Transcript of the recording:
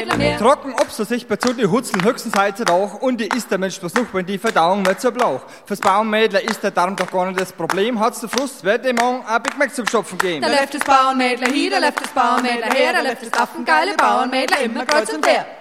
Bauernmädler mehr. Trocken ob so sich bei zu die Hutzel höchstens Heizer Rauch und die ist der Mensch versucht, wenn die Verdauung nicht so blauch. Fürs Bauernmädler ist der Darm doch gar nicht das Problem, hat's der Frust, wird dem Morgen ein Big Mac zum Stopfen gehen. Da läuft das Bauernmädler hier, da läuft das Bauernmädler her, da läuft das Affengeile Bauernmädler immer kreuz und quer.